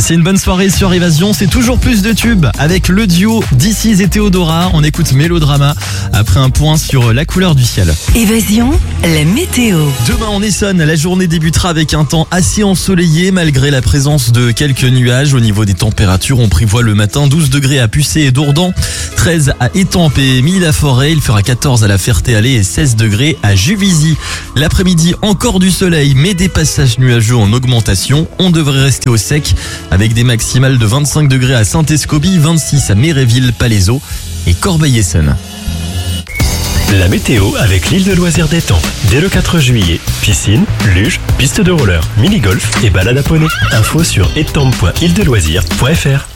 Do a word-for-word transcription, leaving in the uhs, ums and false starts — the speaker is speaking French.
Passez une bonne soirée sur Évasion, c'est toujours plus de tubes avec le duo This Is et Théodora. On écoute Mélodrama après un point sur la couleur du ciel. Évasion, la météo. Demain en Essonne, la journée débutera avec un temps assez ensoleillé malgré la présence de quelques nuages. Au niveau des températures, on prévoit le matin douze degrés à Pucé et Dourdan, treize à Étampes et Milly-la-Forêt. Il fera quatorze à la Ferté-Alais et seize degrés à Juvisy. L'après-midi, encore du soleil mais des passages nuageux en augmentation. On devrait rester au sec avec des maximales de vingt-cinq degrés à Saint-Escobie, vingt-six à Méréville, Palaiseau et Corbeil-Essonnes. La météo avec l'île de loisirs d'Étampes. Dès le quatre juillet, piscine, luge, piste de roller, mini-golf et balade à poney. Info sur étampes point île de loisirs point f r.